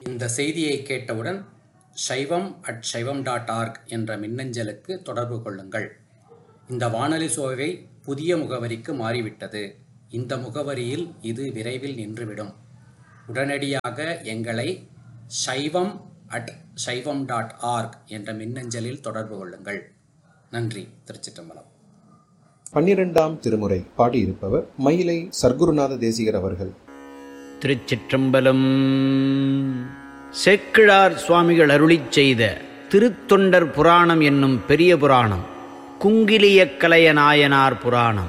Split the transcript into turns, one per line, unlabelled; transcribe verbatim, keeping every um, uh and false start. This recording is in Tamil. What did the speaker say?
இந்த செய்தியை கேட்டவுடன் சைவம் அட் சைவம் டாட் ஆர்க் என்ற மின்னஞ்சலுக்கு தொடர்பு கொள்ளுங்கள். இந்த வானொலி சோவை புதிய முகவரிக்கு மாறிவிட்டது. இந்த முகவரியில் இது விரைவில் நின்றுவிடும். உடனடியாக எங்களை சைவம் அட் சைவம் டாட் ஆர்க் என்ற மின்னஞ்சலில் தொடர்பு கொள்ளுங்கள். நன்றி. திருச்சிற்றம்பலம்.
பன்னிரெண்டாம் திருமுறை பாடியிருப்பவர் மயிலை சர்க்குருநாத தேசிகர் அவர்கள்.
திருச்சிற்றம்பலம். சேக்கிழார் சுவாமிகள் அருளிச் செய்த திருத்தொண்டர் புராணம் என்னும் பெரிய புராணம், குங்கிலிய கலைய நாயனார் புராணம்.